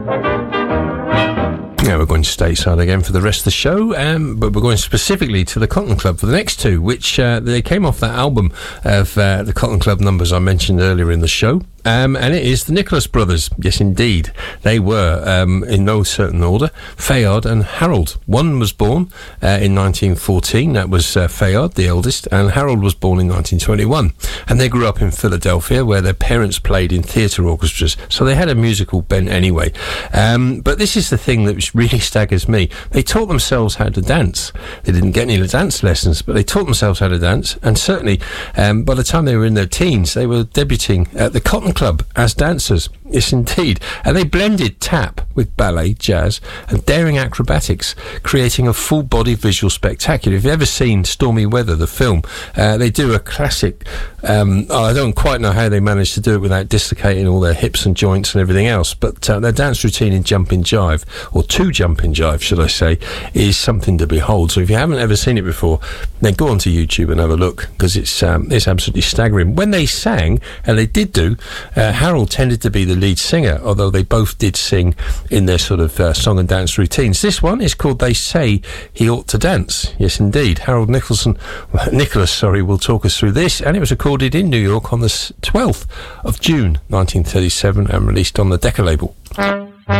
Yeah, we're going stateside again for the rest of the show, but we're going specifically to the Cotton Club for the next two, which they came off that album of the Cotton Club numbers I mentioned earlier in the show. And it is the Nicholas Brothers. Yes, indeed. They were, in no certain order, Fayard and Harold. One was born in 1914. That was Fayard, the eldest, and Harold was born in 1921. And they grew up in Philadelphia, where their parents played in theatre orchestras, so they had a musical bent anyway. But this is the thing that really staggers me. They taught themselves how to dance. They didn't get any dance lessons, but they taught themselves how to dance, and certainly by the time they were in their teens, they were debuting at the Cotton Club as dancers. Yes, indeed. And they blended tap with ballet, jazz, and daring acrobatics, creating a full-body visual spectacular. If you've ever seen Stormy Weather, the film, they do a classic. I don't quite know how they managed to do it without dislocating all their hips and joints and everything else, but their dance routine in Jumpin' Jive, or To Jumpin' Jive, should I say, is something to behold. So if you haven't ever seen it before, then go onto YouTube and have a look, because it's absolutely staggering. When they sang, and they did do, Harold tended to be the lead singer, although they both did sing in their sort of song and dance routines. This one is called They Say He Ought to Dance. Yes, indeed. Harold Nicholas, will talk us through this, and it was recorded in New York on the 12th of June 1937 and released on the Decca label.